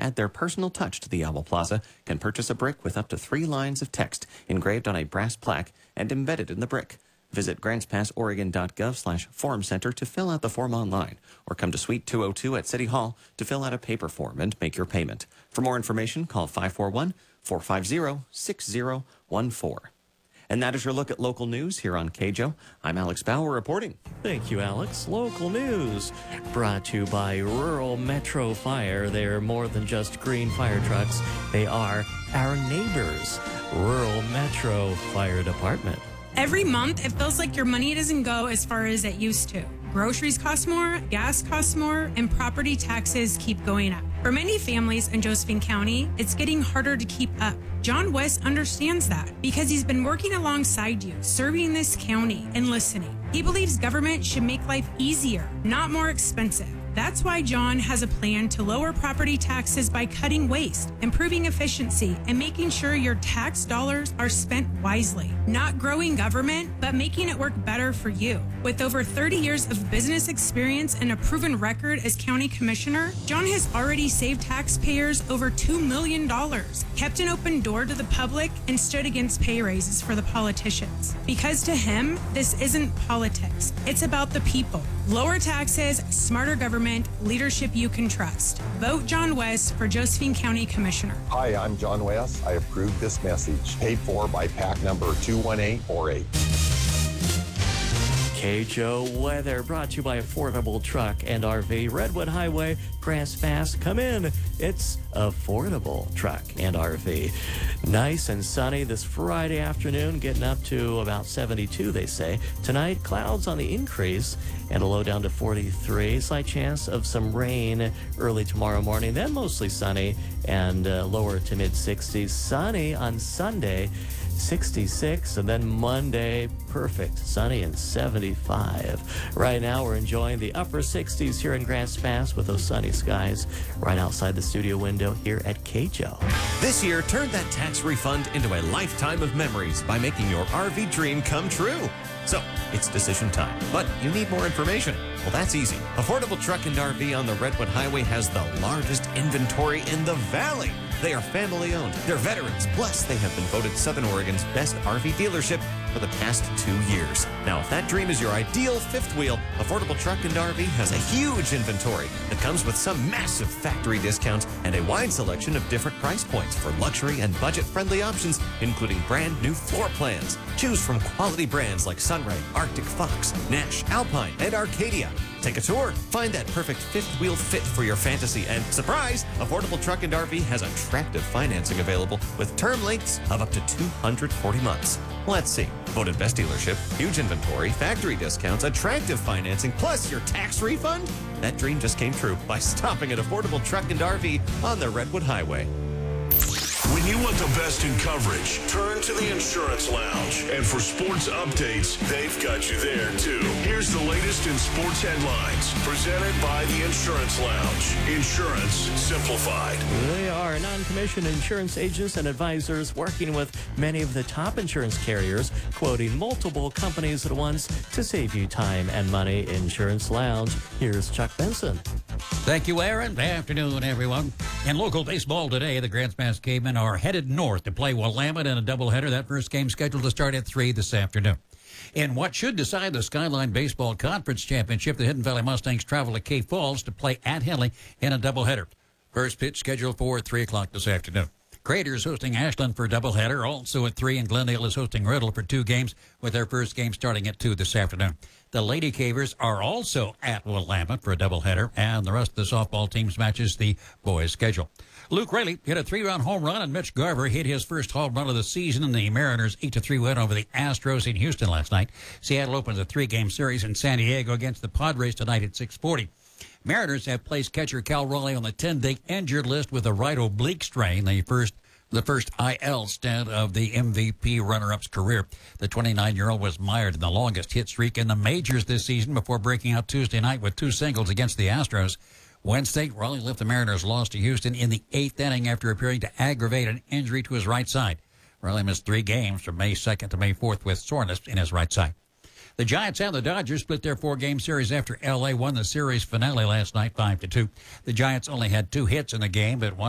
add their personal touch to the Owl Plaza can purchase a brick with up to 3 lines of text engraved on a brass plaque and embedded in the brick. Visit grantspassoregon.gov/form center to fill out the form online, or come to Suite 202 at City Hall to fill out a paper form and make your payment. For more information, call 541-450-6014. And that is your look at local news here on KJO. I'm Alex Bauer reporting. Thank you, Alex. Local news brought to you by Rural Metro Fire. They're more than just green fire trucks. They are our neighbors. Rural Metro Fire Department. Every month, it feels like your money doesn't go as far as it used to. Groceries cost more, gas costs more, and property taxes keep going up. For many families in Josephine County, it's getting harder to keep up. John West understands that because he's been working alongside you, serving this county and listening. He believes government should make life easier, not more expensive. That's why John has a plan to lower property taxes by cutting waste, improving efficiency, and making sure your tax dollars are spent wisely. Not growing government, but making it work better for you. With over 30 years of business experience and a proven record as county commissioner, John has already saved taxpayers over $2 million, kept an open door to the public, and stood against pay raises for the politicians. Because to him, this isn't politics. It's about the people. Lower taxes, smarter government, leadership you can trust. Vote John West for Josephine County Commissioner. Hi, I'm John West. I approve this message. Paid for by PAC number 21848. KJO weather brought to you by Affordable Truck and RV. Redwood Highway, Grants Pass. Come in. It's Affordable Truck and RV. Nice and sunny this Friday afternoon, getting up to about 72, they say. Tonight, clouds on the increase and a low down to 43. Slight chance of some rain early tomorrow morning, then mostly sunny and lower to mid-60s. Sunny on Sunday, 66, and then Monday, perfect, sunny and 75. Right now, we're enjoying the upper 60s here in Grants Pass with those sunny skies right outside the studio window here at KJO. This year, turn that tax refund into a lifetime of memories by making your RV dream come true. So, it's decision time, but you need more information. Well, that's easy. Affordable Truck and RV on the Redwood Highway has the largest inventory in the valley. They are family-owned. They're veterans. Plus, they have been voted Southern Oregon's best RV dealership for the past 2 years. Now, if that dream is your ideal fifth wheel, Affordable Truck and RV has a huge inventory that comes with some massive factory discounts and a wide selection of different price points for luxury and budget-friendly options, including brand new floor plans. Choose from quality brands like Sunray, Arctic Fox, Nash, Alpine, and Arcadia. Take a tour. Find that perfect fifth wheel fit for your fantasy. And surprise, Affordable Truck and RV has attractive financing available with term lengths of up to 240 months. Let's see. Voted best dealership, huge inventory, factory discounts, attractive financing, plus your tax refund? That dream just came true by stopping at Affordable Truck and RV on the Redwood Highway. When you want the best in coverage, turn to the Insurance Lounge. And for sports updates, they've got you there, too. Here's the latest in sports headlines, presented by the Insurance Lounge. Insurance simplified. They are non-commissioned insurance agents and advisors working with many of the top insurance carriers, quoting multiple companies at once to save you time and money. Insurance Lounge. Here's Chuck Benson. Thank you, Aaron. Good afternoon, everyone. In local baseball today, the Grants Pass Cavemen are headed north to play Willamette in a doubleheader. That first game scheduled to start at 3 this afternoon. In what should decide the Skyline Baseball Conference Championship, the Hidden Valley Mustangs travel to Cave Falls to play at Henley in a doubleheader. First pitch scheduled for 3 o'clock this afternoon. Crater's hosting Ashland for a doubleheader, also at 3, and Glendale is hosting Riddle for 2 games, with their first game starting at 2 this afternoon. The Lady Cavers are also at Willamette for a doubleheader, and the rest of the softball teams matches the boys' schedule. Luke Raley hit a 3-run home run, and Mitch Garver hit his first home run of the season in the Mariners' 8-3 win over the Astros in Houston last night. Seattle opens a 3-game series in San Diego against the Padres tonight at 6:40. Mariners have placed catcher Cal Raleigh on the 10-day injured list with a right oblique strain, the first IL stint of the MVP runner-up's career. The 29-year-old was mired in the longest hit streak in the majors this season before breaking out Tuesday night with 2 singles against the Astros. Wednesday, Raleigh left the Mariners' loss to Houston in the 8th inning after appearing to aggravate an injury to his right side. Raleigh missed 3 games from May 2nd to May 4th with soreness in his right side. The Giants and the Dodgers split their 4-game series after L.A. won the series finale last night 5-2. The Giants only had 2 hits in the game, but one